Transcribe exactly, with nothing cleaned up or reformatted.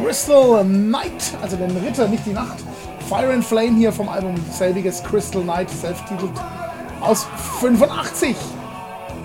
Crystal Knight, also den Ritter, nicht die Nacht. Fire and Flame hier vom Album selbiges Crystal Knight, self-titelt aus fünfundachtzig.